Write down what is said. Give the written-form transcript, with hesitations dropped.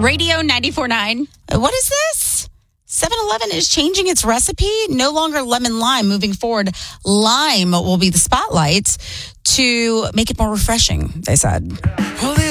Radio 94.9. What is this? 7-Eleven is changing its recipe. No longer lemon lime. Moving forward, lime will be the spotlight to make it more refreshing, they said.